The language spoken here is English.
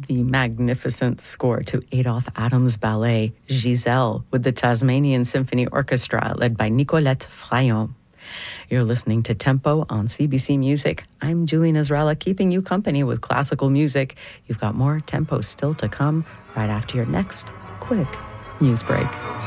the magnificent score to Adolphe Adams' ballet Giselle with the Tasmanian Symphony Orchestra led by Nicolette Fraillon. You're listening to Tempo on CBC Music. I'm Julie Nasrallah, keeping you company with classical music. You've got more Tempo still to come right after your next quick news break.